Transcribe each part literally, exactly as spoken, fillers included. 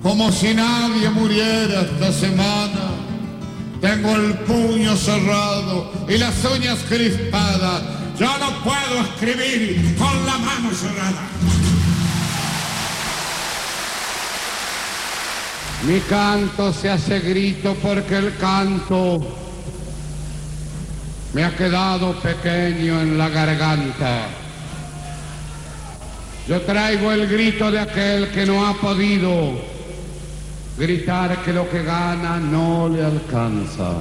como si nadie muriera esta semana. Tengo el puño cerrado y las uñas crispadas. Yo no puedo escribir con la mano cerrada. Mi canto se hace grito porque el canto me ha quedado pequeño en la garganta. Yo traigo el grito de aquel que no ha podido gritar que lo que gana no le alcanza.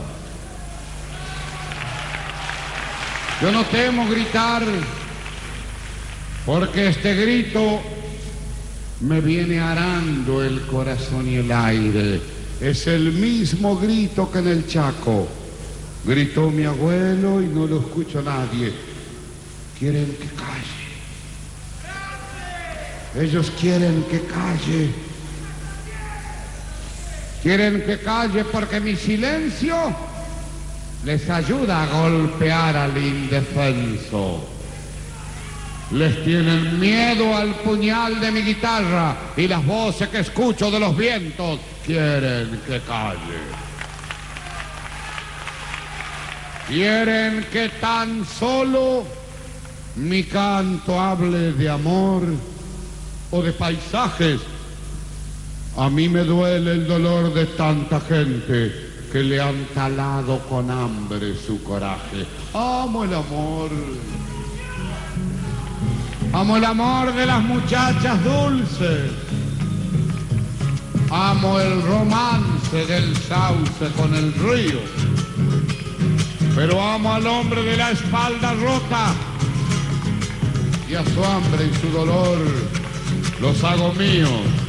Yo no temo gritar porque este grito me viene arando el corazón y el aire. Es el mismo grito que en el Chaco gritó mi abuelo y no lo escucha nadie. Quieren que calle. Ellos quieren que calle. Quieren que calle porque mi silencio les ayuda a golpear al indefenso. Les tienen miedo al puñal de mi guitarra y las voces que escucho de los vientos quieren que calle. Quieren que tan solo mi canto hable de amor o de paisajes. A mí me duele el dolor de tanta gente que le han talado con hambre su coraje. Amo el amor. Amo el amor de las muchachas dulces. Amo el romance del sauce con el río. Pero amo al hombre de la espalda rota. Y a su hambre y su dolor los hago míos.